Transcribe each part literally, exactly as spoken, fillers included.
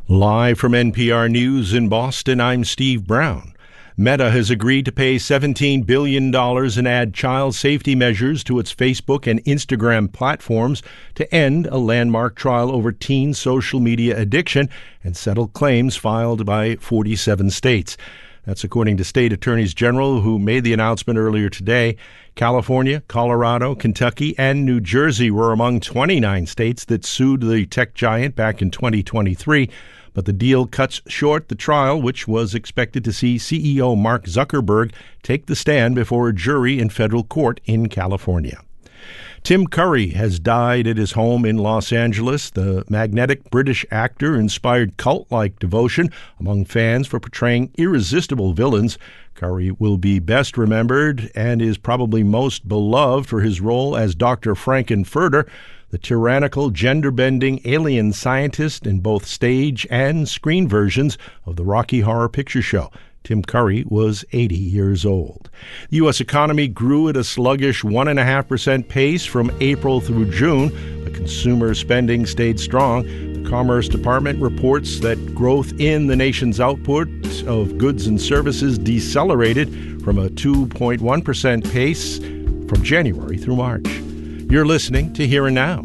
Live from N P R News in Boston, I'm Steve Brown. Meta has agreed to pay seventeen billion dollars and add child safety measures to its Facebook and Instagram platforms to end a landmark trial over teen social media addiction and settle claims filed by forty-seven states. That's according to state attorneys general who made the announcement earlier today. California, Colorado, Kentucky, and New Jersey were among twenty-nine states that sued the tech giant back in twenty twenty-three. But the deal cuts short the trial, which was expected to see C E O Mark Zuckerberg take the stand before a jury in federal court in California. Tim Curry has died at his home in Los Angeles. The magnetic British actor inspired cult-like devotion among fans for portraying irresistible villains. Curry will be best remembered and is probably most beloved for his role as Doctor Frankenfurter, the tyrannical, gender-bending alien scientist in both stage and screen versions of the Rocky Horror Picture Show. Tim Curry was eighty years old. The U S economy grew at a sluggish one point five percent pace from April through June, but consumer spending stayed strong. The Commerce Department reports that growth in the nation's output of goods and services decelerated from a two point one percent pace from January through March. You're listening to Here and Now.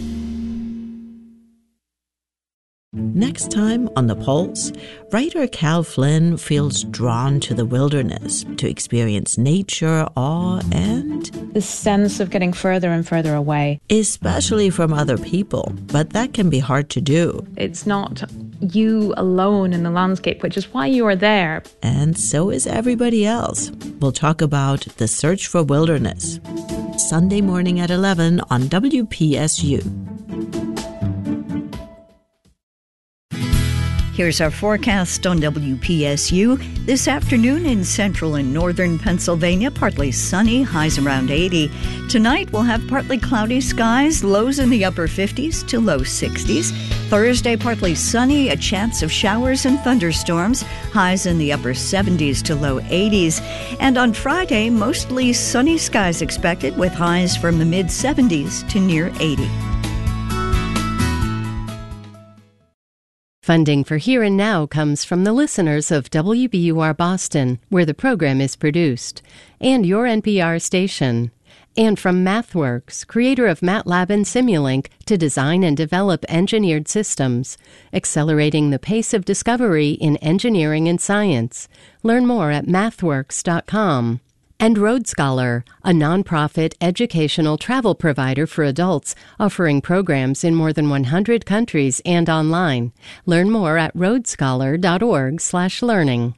Next time on The Pulse, writer Cal Flynn feels drawn to the wilderness to experience nature, awe, and the sense of getting further and further away. Especially from other people, but that can be hard to do. It's not you alone in the landscape, which is why you are there. And so is everybody else. We'll talk about The Search for Wilderness. Sunday morning at eleven on W P S U. Here's our forecast on W P S U. This afternoon in central and northern Pennsylvania, partly sunny, highs around eighty. Tonight we'll have partly cloudy skies, lows in the upper fifties to low sixties. Thursday, partly sunny, a chance of showers and thunderstorms, highs in the upper seventies to low eighties. And on Friday, mostly sunny skies expected with highs from the mid seventies to near eighty. Funding for Here and Now comes from the listeners of W B U R Boston, where the program is produced, and your N P R station. And from MathWorks, creator of MATLAB and Simulink, to design and develop engineered systems, accelerating the pace of discovery in engineering and science. Learn more at mathworks dot com. And Road Scholar, a nonprofit educational travel provider for adults, offering programs in more than one hundred countries and online. Learn more at road scholar dot org slash learning.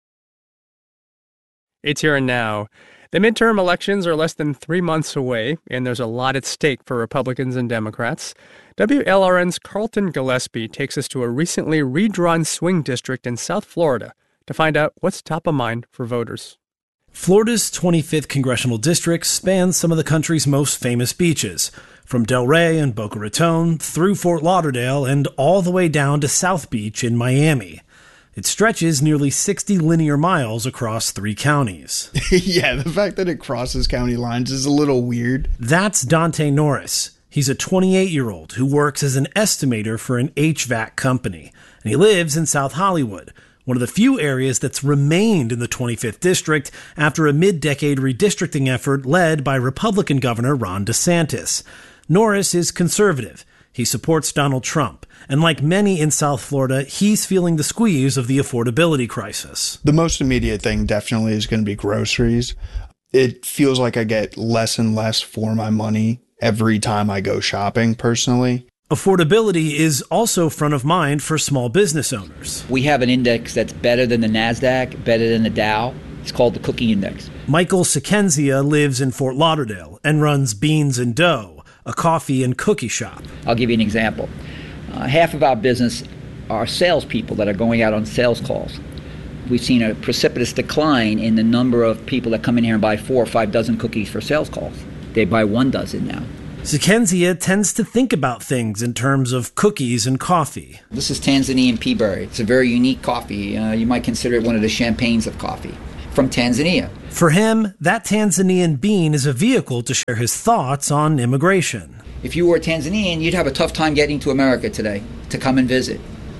It's Here and Now. The midterm elections are less than three months away, and there's a lot at stake for Republicans and Democrats. W L R N's Carlton Gillespie takes us to a recently redrawn swing district in South Florida to find out what's top of mind for voters. Florida's twenty-fifth congressional district spans some of the country's most famous beaches, from Delray and Boca Raton through Fort Lauderdale and all the way down to South Beach in Miami. It stretches nearly sixty linear miles across three counties. Yeah, the fact that it crosses county lines is a little weird. That's Dante Norris. He's a twenty-eight-year-old who works as an estimator for an H V A C company, and he lives in South Hollywood, one of the few areas that's remained in the twenty-fifth district after a mid-decade redistricting effort led by Republican Governor Ron DeSantis. Norris is conservative. He supports Donald Trump, and like many in South Florida, he's feeling the squeeze of the affordability crisis. The most immediate thing definitely is going to be groceries. It feels like I get less and less for my money every time I go shopping, personally. Affordability is also front of mind for small business owners. We have an index that's better than the NASDAQ, better than the Dow. It's called the Cookie Index. Michael Sakenzia lives in Fort Lauderdale and runs Beans and Dough, a coffee and cookie shop. I'll give you an example. Uh, half of our business are salespeople that are going out on sales calls. We've seen a precipitous decline in the number of people that come in here and buy four or five dozen cookies for sales calls. They buy one dozen now. Sakenzia tends to think about things in terms of cookies and coffee. This is Tanzanian Peaberry. It's a very unique coffee. Uh, you might consider it one of the champagnes of coffee from Tanzania. For him, that Tanzanian bean is a vehicle to share his thoughts on immigration. If you were a Tanzanian, you'd have a tough time getting to America today to come and visit.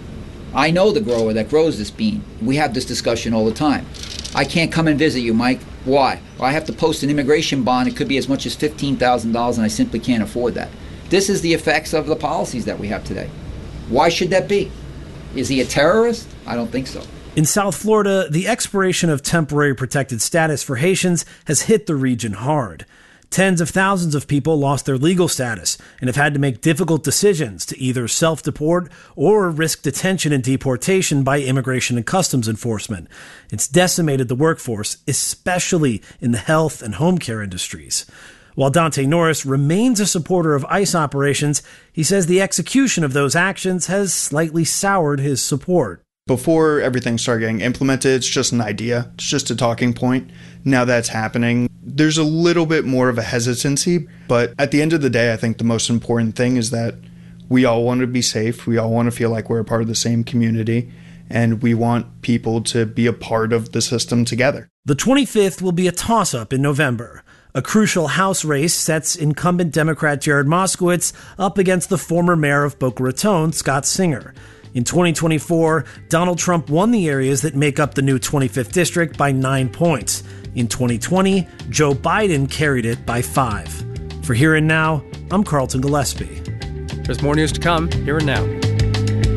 I know the grower that grows this bean. We have this discussion all the time. I can't come and visit you, Mike. Why? Well, I have to post an immigration bond. It could be as much as fifteen thousand dollars, and I simply can't afford that. This is the effects of the policies that we have today. Why should that be? Is he a terrorist? I don't think so. In South Florida, the expiration of temporary protected status for Haitians has hit the region hard. Tens of thousands of people lost their legal status and have had to make difficult decisions to either self-deport or risk detention and deportation by Immigration and Customs Enforcement. It's decimated the workforce, especially in the health and home care industries. While Dante Norris remains a supporter of ICE operations, he says the execution of those actions has slightly soured his support. Before everything started getting implemented, it's just an idea. It's just a talking point. Now that's happening, there's a little bit more of a hesitancy. But at the end of the day, I think the most important thing is that we all want to be safe. We all want to feel like we're a part of the same community. And we want people to be a part of the system together. The twenty-fifth will be a toss-up in November. A crucial House race sets incumbent Democrat Jared Moskowitz up against the former mayor of Boca Raton, Scott Singer. In twenty twenty-four, Donald Trump won the areas that make up the new twenty-fifth district by nine points. In twenty twenty, Joe Biden carried it by five. For Here and Now, I'm Carlton Gillespie. There's more news to come, Here and Now.